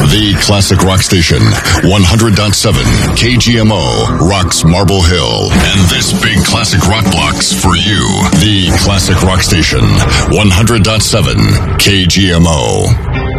The classic rock station, 100.7 KGMO, rocks Marble Hill. And this big classic rock block's for you. The classic rock station, 100.7 KGMO.